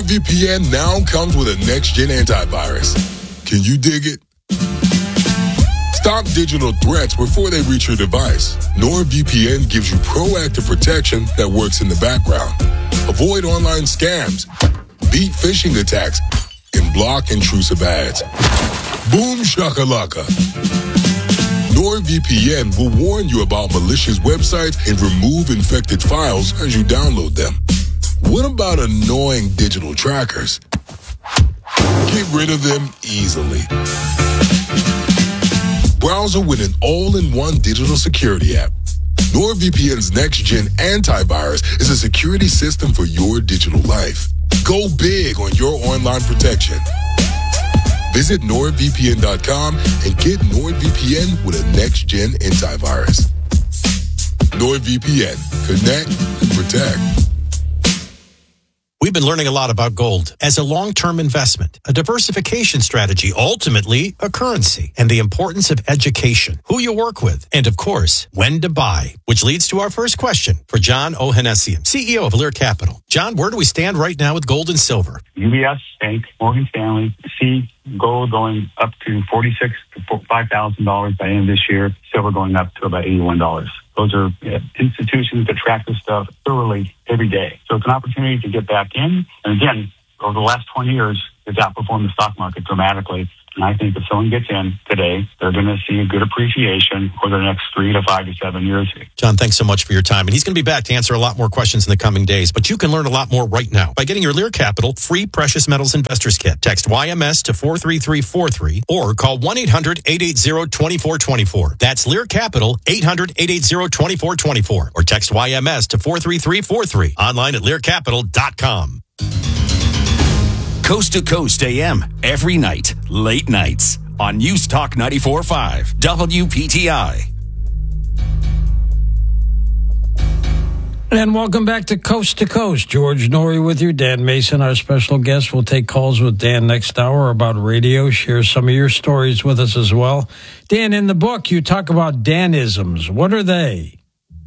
NordVPN now comes with a next-gen antivirus. Can you dig it? Stop digital threats before they reach your device. NordVPN gives you proactive protection that works in the background. Avoid online scams, beat phishing attacks, and block intrusive ads. Boom shakalaka. NordVPN will warn you about malicious websites and remove infected files as you download them. What about annoying digital trackers? Get rid of them easily. Browser with an all-in-one digital security app. NordVPN's next-gen antivirus is a security system for your digital life. Go big on your online protection. Visit NordVPN.com and get NordVPN with a next-gen antivirus. NordVPN. Connect and protect. We've been learning a lot about gold as a long-term investment, a diversification strategy, ultimately a currency, and the importance of education, who you work with, and of course, when to buy, which leads to our first question for John Ohanessian, CEO of Lear Capital. John, where do we stand right now with gold and silver? UBS Bank, Morgan Stanley, see gold going up to $46,000 to $5,000 by the end of this year, silver going up to about $81. Those are institutions that track this stuff thoroughly every day. So it's an opportunity to get back in. And again, over the last 20 years, it's outperformed the stock market dramatically. And I think if someone gets in today, they're going to see a good appreciation over the next 3 to 5 to 7 years. John, thanks so much for your time. And he's going to be back to answer a lot more questions in the coming days. But you can learn a lot more right now by getting your Lear Capital free Precious Metals Investors Kit. Text YMS to 43343 or call 1-800-880-2424. That's Lear Capital, 800-880-2424. Or text YMS to 43343. Online at learcapital.com. Coast to Coast AM, every night, late nights, on News Talk 94.5, WPTI. And welcome back to Coast. George Noory with you. Dan Mason, our special guest. We'll take calls with Dan next hour about radio. Share some of your stories with us as well. Dan, in the book, you talk about Danisms. What are they?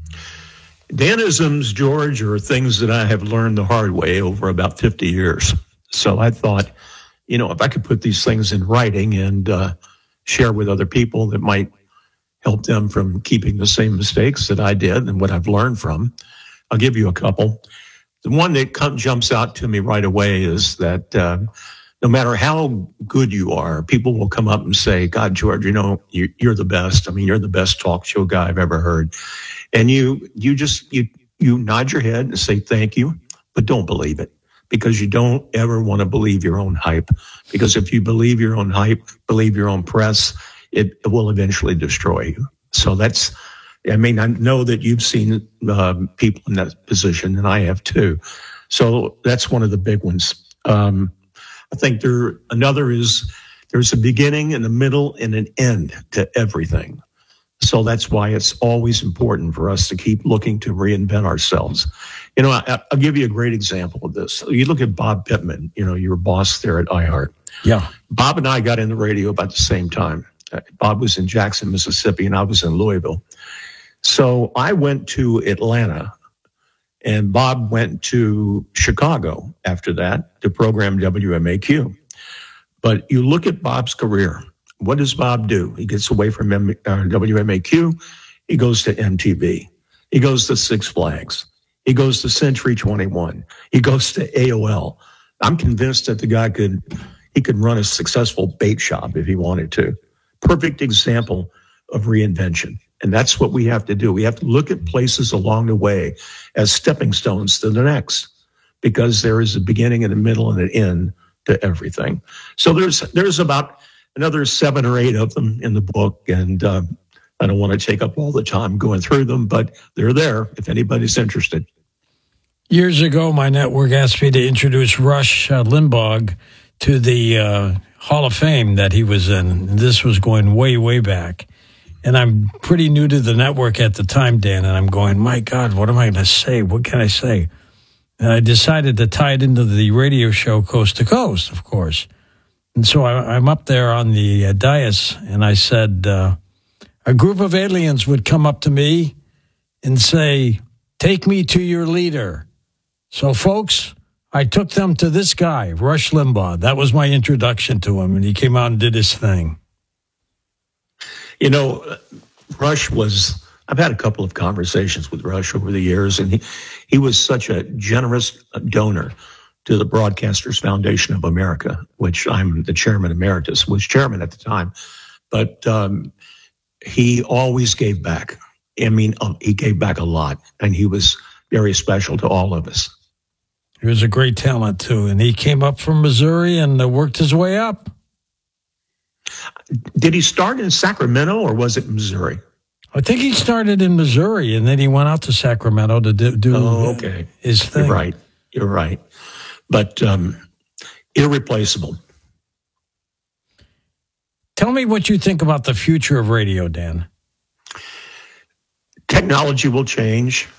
Danisms, George, are things that I have learned the hard way over about 50 years. So I thought, if I could put these things in writing and share with other people that might help them from keeping the same mistakes that I did and what I've learned from, I'll give you a couple. The one that jumps out to me right away is that no matter how good you are, people will come up and say, God, George, you're the best. I mean, you're the best talk show guy I've ever heard. And you nod your head and say thank you, but don't believe it. Because you don't ever want to believe your own hype. Because if you believe your own hype, believe your own press, it will eventually destroy you. So I know that you've seen people in that position, and I have too. So that's one of the big ones. I think another is there's a beginning and a middle and an end to everything. So that's why it's always important for us to keep looking to reinvent ourselves. I'll give you a great example of this. You look at Bob Pittman, your boss there at iHeart. Yeah. Bob and I got in the radio about the same time. Bob was in Jackson, Mississippi, and I was in Louisville. So I went to Atlanta, and Bob went to Chicago after that to program WMAQ. But you look at Bob's career. What does Bob do? He gets away from WMAQ. He goes to MTV. He goes to Six Flags. He goes to Century 21. He goes to AOL. I'm convinced that the guy could run a successful bait shop if he wanted to. Perfect example of reinvention. And that's what we have to do. We have to look at places along the way as stepping stones to the next, because there is a beginning and a middle and an end to everything. So there's about another 7 or 8 of them in the book, and I don't want to take up all the time going through them, but they're there if anybody's interested. Years ago, my network asked me to introduce Rush Limbaugh to the Hall of Fame that he was in. This was going way, way back. And I'm pretty new to the network at the time, Dan, and I'm going, my God, what am I going to say? What can I say? And I decided to tie it into the radio show Coast to Coast, of course. And so I'm up there on the dais, and I said, a group of aliens would come up to me and say, take me to your leader. So, folks, I took them to this guy, Rush Limbaugh. That was my introduction to him, and he came out and did his thing. You know, Rush was, I've had a couple of conversations with Rush over the years, and he was such a generous donor to the Broadcasters Foundation of America, which I'm the chairman emeritus, was chairman at the time. But he always gave back. I mean, he gave back a lot, and he was very special to all of us. He was a great talent, too, and he came up from Missouri and worked his way up. Did he start in Sacramento, or was it Missouri? I think he started in Missouri, and then he went out to Sacramento to do his thing. You're right. But irreplaceable. Tell me what you think about the future of radio, Dan. Technology will change.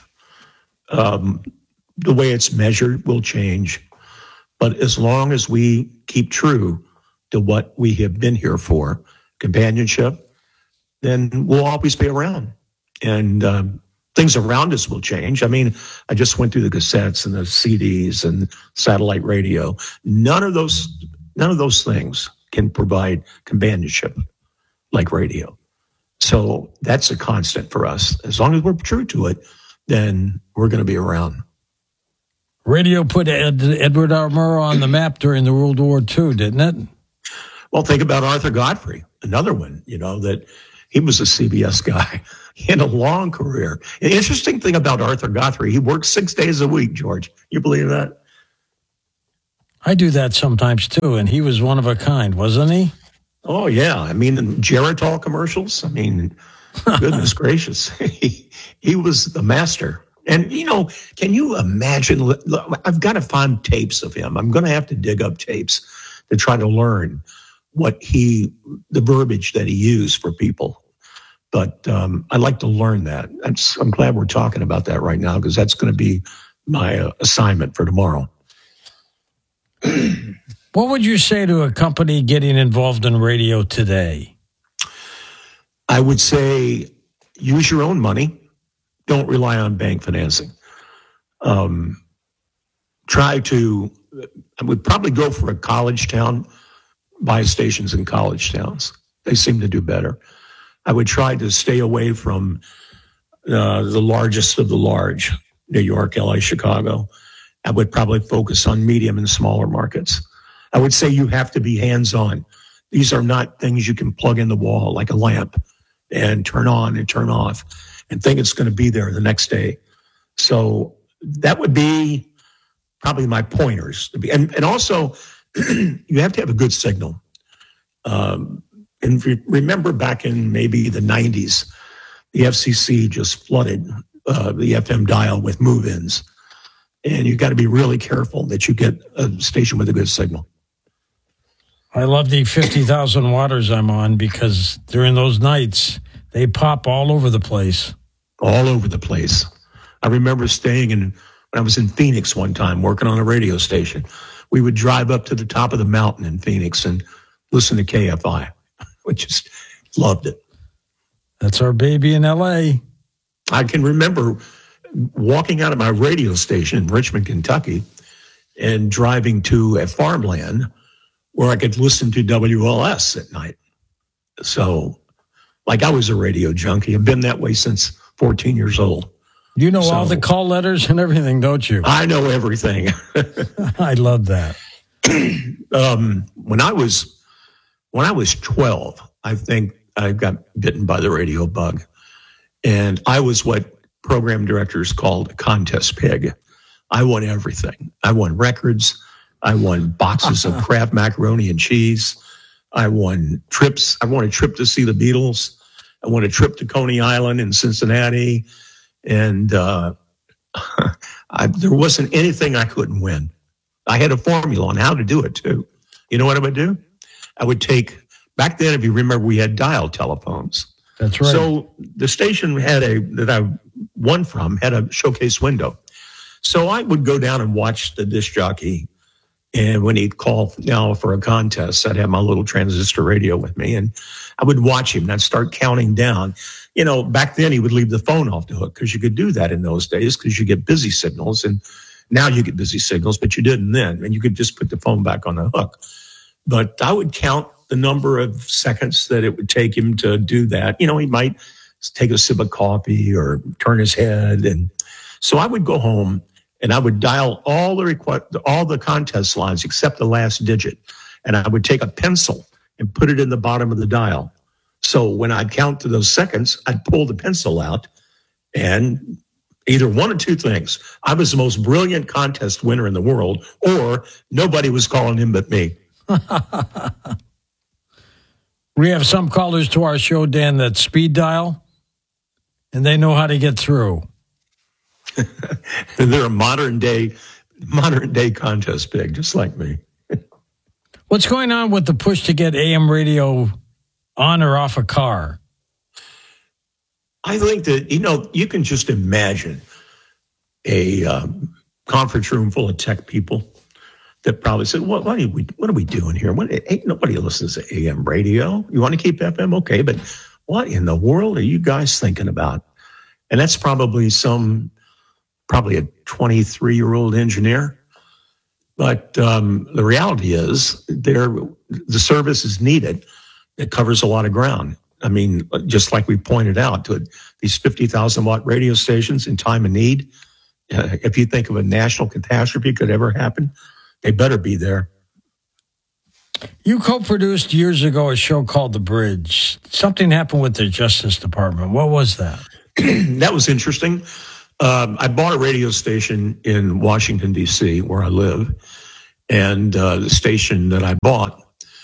The way it's measured will change. But as long as we keep true to what we have been here for, companionship, then we'll always be around. And things around us will change. I mean, I just went through the cassettes and the CDs and satellite radio. None of those things can provide companionship like radio. So that's a constant for us. As long as we're true to it, then we're going to be around. Radio put Edward R. Murrow on the map during the World War II, didn't it? Well, think about Arthur Godfrey, another one, that he was a CBS guy. He had a long career. The interesting thing about Arthur Godfrey, he worked 6 days a week, George. You believe that? I do that sometimes, too, and he was one of a kind, wasn't he? Oh, yeah. I mean, Geritol commercials, I mean, goodness gracious. He was the master. And, can you imagine? I've got to find tapes of him. I'm going to have to dig up tapes to try to learn the verbiage that he used for people. But I'd like to learn that. I'm glad we're talking about that right now, because that's going to be my assignment for tomorrow. What would you say to a company getting involved in radio today? I would say use your own money. Don't rely on bank financing. I would probably go for a college town, buy stations in college towns. They seem to do better. I would try to stay away from the largest of the large, New York, LA, Chicago. I would probably focus on medium and smaller markets. I would say you have to be hands-on. These are not things you can plug in the wall like a lamp and turn on and turn off and think it's going to be there the next day. So that would be probably my pointers. And also, you have to have a good signal. And remember back in maybe the 90s, the FCC just flooded the FM dial with move-ins. And you've got to be really careful that you get a station with a good signal. I love the 50,000 waters I'm on, because during those nights, they pop all over the place. All over the place. I remember when I was in Phoenix one time, working on a radio station. We would drive up to the top of the mountain in Phoenix and listen to KFI. We just loved it. That's our baby in L.A. I can remember walking out of my radio station in Richmond, Kentucky, and driving to a farmland where I could listen to WLS at night. So, I was a radio junkie. I've been that way since 14 years old. You know all the call letters and everything, don't you? I know everything. I love that. When I was 12, I think I got bitten by the radio bug. And I was what program directors called a contest pig. I won everything. I won records. I won boxes of Kraft macaroni and cheese. I won trips. I won a trip to see the Beatles. I won a trip to Coney Island in Cincinnati. And there wasn't anything I couldn't win. I had a formula on how to do it, too. You know what I would do? I would back then, if you remember, we had dial telephones. That's right. So the station that I won from had a showcase window. So I would go down and watch the disc jockey. And when he'd call now for a contest, I'd have my little transistor radio with me. And I would watch him and I'd start counting down. Back then he would leave the phone off the hook, because you could do that in those days, because you get busy signals. And Now you get busy signals, but you didn't then. And you could just put the phone back on the hook. But I would count the number of seconds that it would take him to do that. He might take a sip of coffee or turn his head. And so I would go home and I would dial all the contest lines except the last digit. And I would take a pencil and put it in the bottom of the dial. So when I'd count to those seconds, I'd pull the pencil out and either one of two things. I was the most brilliant contest winner in the world, or nobody was calling him but me. We have some callers to our show, Dan, that speed dial, and they know how to get through. They're a modern day contest pig, just like me. What's going on with the push to get AM radio on or off a car? I think that, you can just imagine a conference room full of tech people that probably said, what are we doing here? Ain't nobody listens to AM radio. You want to keep FM? Okay, but what in the world are you guys thinking about? And that's probably a 23-year-old engineer. But the reality is the service is needed. It covers a lot of ground. I mean, just like we pointed out, to these 50,000-watt radio stations in time of need, if you think of a national catastrophe could ever happen, they better be there. You co-produced years ago a show called The Bridge. Something happened with the Justice Department. What was that? That was interesting. I bought a radio station in Washington, D.C., where I live, and the station that I bought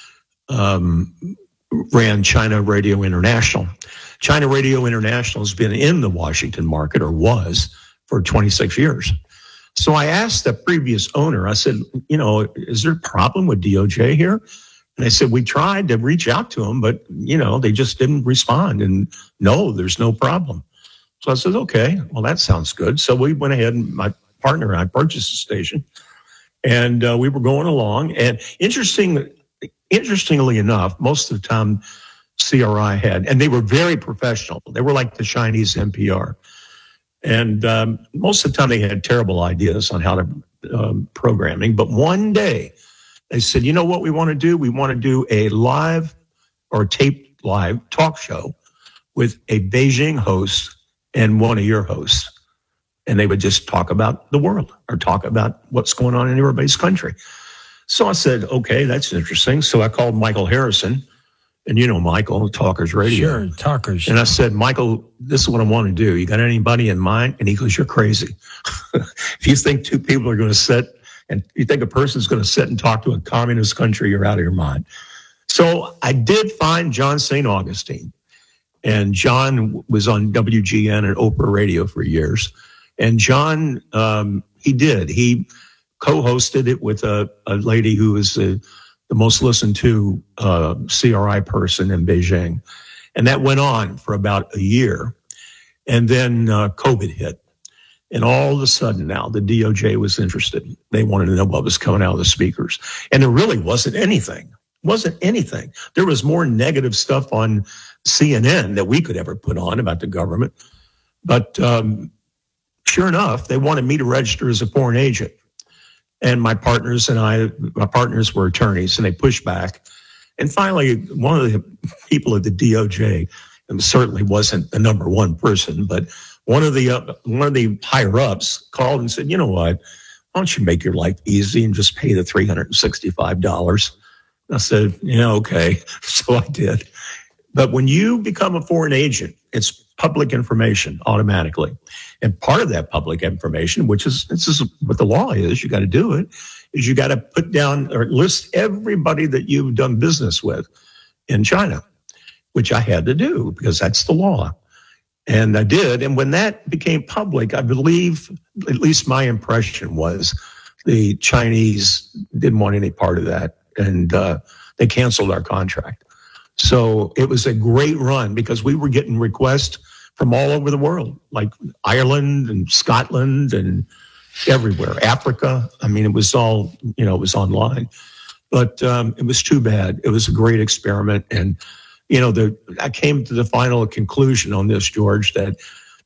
ran China Radio International. China Radio International has been in the Washington market, or was, for 26 years. So I asked the previous owner, I said, is there a problem with DOJ here? And they said, we tried to reach out to them, but, they just didn't respond. And no, there's no problem. So I said, okay, well, that sounds good. So we went ahead, and my partner and I purchased the station, and we were going along. And interestingly enough, most of the time CRI had, and they were very professional. They were like the Chinese NPR. And most of the time they had terrible ideas on how to programming. But one day they said, you know what we want to do? We want to do a live or taped live talk show with a Beijing host and one of your hosts. And they would just talk about the world or talk about what's going on in everybody's country. So I said, okay, that's interesting. So I called Michael Harrison, and Michael, Talkers Radio. Sure, Talkers. And I said, Michael, this is what I want to do. You got anybody in mind? And he goes, you're crazy. If you think two people are going to sit, and you think a person's going to sit and talk to a communist country, you're out of your mind. So I did find John St. Augustine. And John was on WGN and Oprah Radio for years. And John, he co-hosted it with a lady who was the most listened to CRI person in Beijing. And that went on for about a year. And then COVID hit. And all of a sudden now the DOJ was interested. They wanted to know what was coming out of the speakers. And there really wasn't anything. There was more negative stuff on CNN that we could ever put on about the government. But sure enough, they wanted me to register as a foreign agent. And my partners were attorneys, and they pushed back. And finally, one of the people at the DOJ, and certainly wasn't the number one person, but one of the higher ups called and said, you know what, why don't you make your life easy and just pay the $365? I said, yeah, okay. So I did. But when you become a foreign agent, it's public information automatically. And part of that public information, this is what the law is, you got to do it, is you got to put down or list everybody that you've done business with in China, which I had to do because that's the law. And I did. And when that became public, I believe, at least my impression was, the Chinese didn't want any part of that. And they canceled our contract. So it was a great run because we were getting requests from all over the world, like Ireland and Scotland and everywhere, Africa. I mean, it was all, it was online. But it was too bad. It was a great experiment. And, I came to the final conclusion on this, George, that,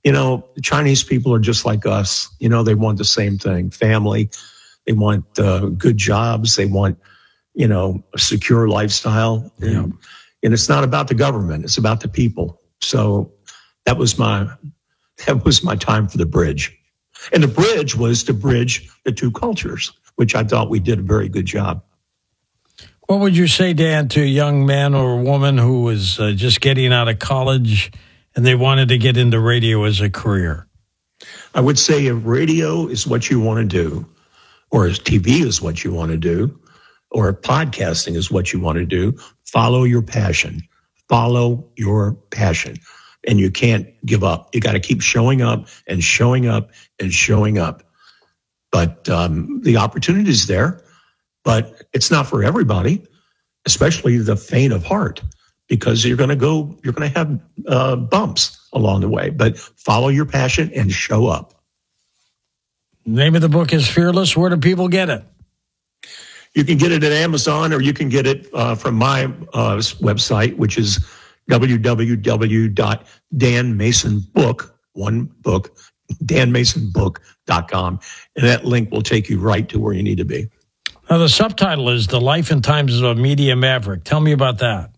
The Chinese people are just like us. They want the same thing, family. They want good jobs. They want, a secure lifestyle. Yeah. And it's not about the government. It's about the people. So that was my time for the bridge. And the bridge was to bridge the two cultures, which I thought we did a very good job. What would you say, Dan, to a young man or woman who was just getting out of college and they wanted to get into radio as a career? I would say if radio is what you want to do, or if TV is what you want to do, or if podcasting is what you want to do, follow your passion. Follow your passion. And you can't give up. You got to keep showing up and showing up and showing up. But the opportunity is there, but it's not for everybody, especially the faint of heart, because you're going to have bumps along the way. But follow your passion and show up. The name of the book is Fearless. Where do people get it? You can get it at Amazon, or you can get it from my website, which is danmasonbook.com. And that link will take you right to where you need to be. Now, the subtitle is The Life and Times of a Media Maverick. Tell me about that.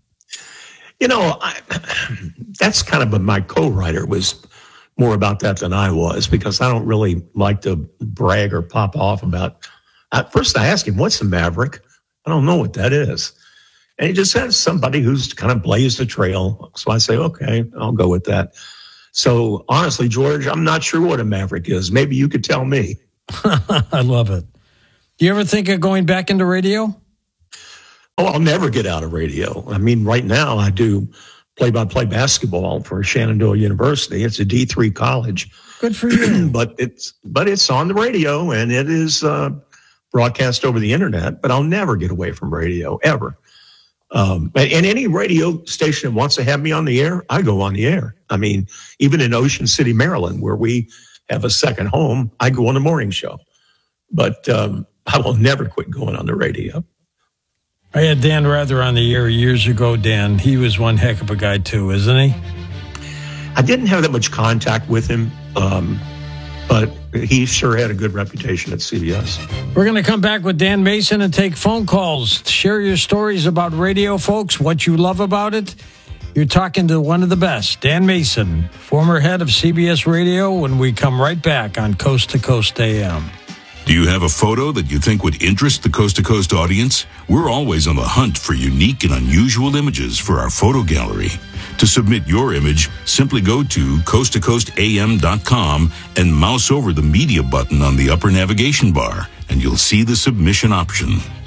That's kind of my co-writer was more about that than I was, because I don't really like to brag or pop off about. At first, I asked him, what's a maverick? I don't know what that is. And he just said somebody who's kind of blazed a trail. So I say, okay, I'll go with that. So honestly, George, I'm not sure what a maverick is. Maybe you could tell me. I love it. Do you ever think of going back into radio? Oh, I'll never get out of radio. I mean, right now I do play-by-play basketball for Shenandoah University. It's a D3 college. Good for you. but it's on the radio, and it is broadcast over the internet. But I'll never get away from radio, ever. And any radio station that wants to have me on the air, I go on the air. I mean, even in Ocean City, Maryland, where we have a second home, I go on the morning show. But I will never quit going on the radio. I had Dan Rather on the air years ago, Dan. He was one heck of a guy, too, isn't he? I didn't have that much contact with him, but he sure had a good reputation at CBS. We're going to come back with Dan Mason and take phone calls. Share your stories about radio, folks, what you love about it. You're talking to one of the best, Dan Mason, former head of CBS Radio, when we come right back on Coast to Coast AM. Do you have a photo that you think would interest the Coast to Coast audience? We're always on the hunt for unique and unusual images for our photo gallery. To submit your image, simply go to coasttocoastam.com and mouse over the media button on the upper navigation bar, and you'll see the submission option.